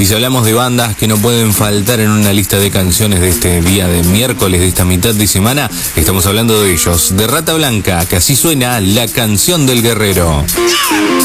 Y si hablamos de bandas que no pueden faltar en una lista de canciones de este día de miércoles, de esta mitad de semana, estamos hablando de ellos, de Rata Blanca, que así suena La Canción del Guerrero.